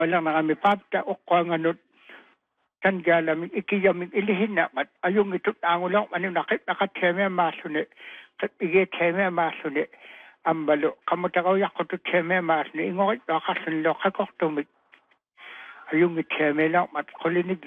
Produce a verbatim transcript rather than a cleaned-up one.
Wala na kami papta o ko nga no kan galaming ikiyaming ilihin na mat ayong ito tango lang ano nakit nakateme masune kat ige teme masune ambalo kamutakaw yakko to teme masune ingokit bakasan lo kakok tumik ayong iteme lang mat kulinig